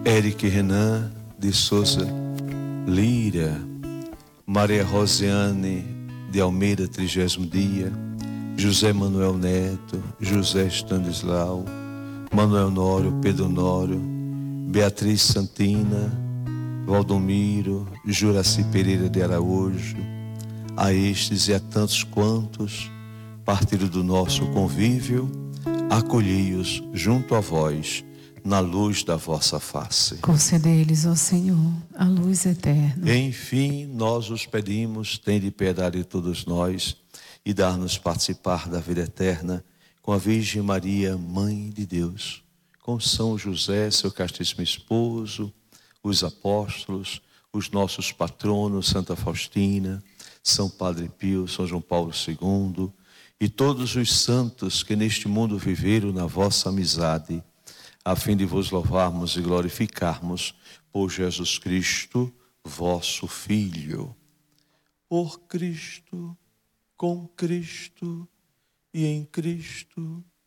Eric Renan de Souza Lira, Maria Rosiane de Almeida, 30º dia, José Manuel Neto, José Stanislau, Manuel Nório, Pedro Nório, Beatriz Santina, Valdomiro, Juraci Pereira de Araújo, a estes e a tantos quantos partiram do nosso convívio, acolhi-os junto a vós, na luz da vossa face. Concedei-lhes, ó Senhor, a luz eterna. Enfim, nós os pedimos, tende piedade de todos nós e dar-nos participar da vida eterna com a Virgem Maria, Mãe de Deus, com São José, seu castíssimo esposo, os apóstolos, os nossos patronos, Santa Faustina, São Padre Pio, São João Paulo II e todos os santos que neste mundo viveram na vossa amizade, a fim de vos louvarmos e glorificarmos por Jesus Cristo, vosso Filho. Por Cristo, com Cristo e em Cristo,